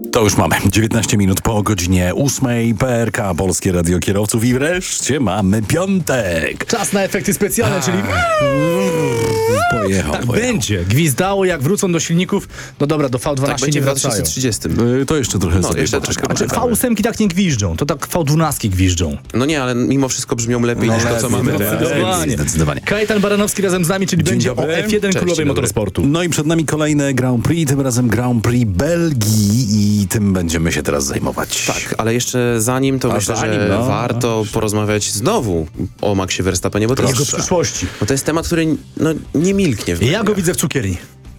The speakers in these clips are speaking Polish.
To już mamy 19 minut po godzinie 8. PRK, Polskie Radio Kierowców i wreszcie mamy piątek. Czas na efekty specjalne, czyli... Pojechał. Będzie. Gwizdało, jak wrócą do silników. No dobra, do V12 Tak, będzie nie w wracają. 2030. To jeszcze trochę sobie jeszcze poczekamy. Znaczy V8 tak nie gwiżdżą, to tak V12 gwiżdżą. No nie, ale mimo wszystko brzmią lepiej niż to, co mamy teraz. Zdecydowanie. Kajetan Baranowski razem z nami, czyli Dzień będzie dobry. o F1 Cześć, Królowej dzień dobry. Motorsportu. No i przed nami kolejne Grand Prix, tym razem Grand Prix Belgii i tym będziemy się teraz zajmować. Tak, ale jeszcze zanim, to myślę, zanim, że no. warto porozmawiać znowu o Maxie Verstappenie, bo to Jego jest, przyszłości. bo to jest temat, który nie milknie w Ja mediach. go widzę w cukierni.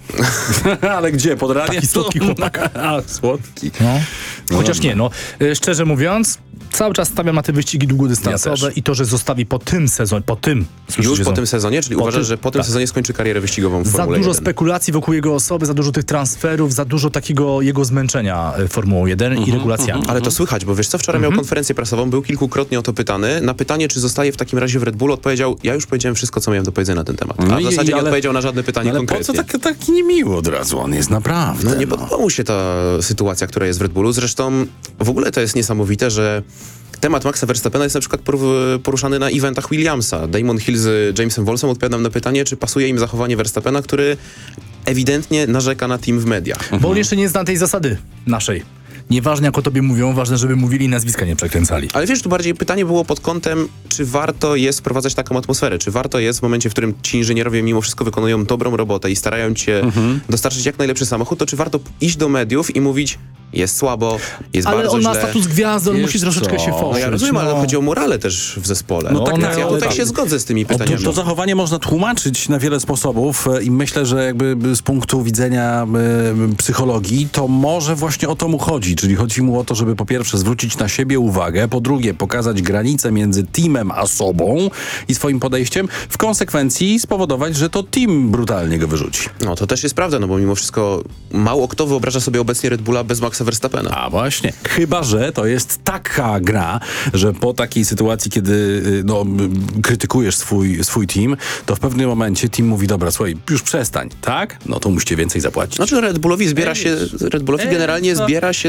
Ale gdzie? Pod radiem? Taki słodki chłopak. A, słodki. No. Chociaż nie, no. Szczerze mówiąc, cały czas stawiam na te wyścigi długodystansowe Ja też. i to, że zostawi po tym sezonie, Już po tym sezonie? Czyli Po uważasz, tym- że po tym tak. sezonie skończy karierę wyścigową w Za Formule dużo 1? spekulacji wokół jego osoby, za dużo tych transferów, za dużo takiego jego zmęczenia Formułą 1 i regulacjami. Ale to słychać, bo wiesz co, wczoraj miał konferencję prasową, był kilkukrotnie o to pytany. Na pytanie, czy zostaje w takim razie w Red Bullu, odpowiedział, ja już powiedziałem wszystko, co miałem do powiedzenia na ten temat. No A w i- zasadzie nie ale- odpowiedział na żadne pytanie Ale po konkretnie. co taki niemiły od razu? On jest naprawdę. No nie podoba mu się ta sytuacja, która jest w Red Bullu. Zresztą w ogóle to jest niesamowite, że temat Maxa Verstappena jest na przykład poruszany na eventach Williamsa. Damon Hill z Jamesem Wolsem odpowiadał na pytanie, czy pasuje im zachowanie Verstappena, który ewidentnie narzeka na team w mediach. Bo on jeszcze nie zna tej zasady naszej. Nieważne jak o tobie mówią, ważne, żeby mówili i nazwiska nie przekręcali. Ale wiesz, tu bardziej pytanie było pod kątem, czy warto jest wprowadzać taką atmosferę, czy warto jest w momencie, w którym ci inżynierowie mimo wszystko wykonują dobrą robotę i starają cię dostarczyć jak najlepszy samochód, to czy warto iść do mediów i mówić, jest słabo, jest Ale bardzo on ma źle. status gwiazdy, on Wiesz musi troszeczkę co? się No No foszyć. ja rozumiem, ale chodzi o morale też w zespole. No tak, Więc ja ale tutaj tak. się zgodzę z tymi pytaniami. To zachowanie można tłumaczyć na wiele sposobów i myślę, że jakby z punktu widzenia psychologii to może właśnie o to mu chodzi. Czyli chodzi mu o to, żeby po pierwsze zwrócić na siebie uwagę, po drugie pokazać granicę między teamem a sobą i swoim podejściem, w konsekwencji spowodować, że to team brutalnie go wyrzuci. No to też jest prawda, no bo mimo wszystko mało kto wyobraża sobie obecnie Red Bulla bez Maxa Verstappena. A właśnie. Chyba że to jest taka gra, że po takiej sytuacji, kiedy krytykujesz swój team, to w pewnym momencie team mówi, dobra, słuchaj, już przestań, tak? No to musicie więcej zapłacić. Znaczy Red Bullowi generalnie zbiera się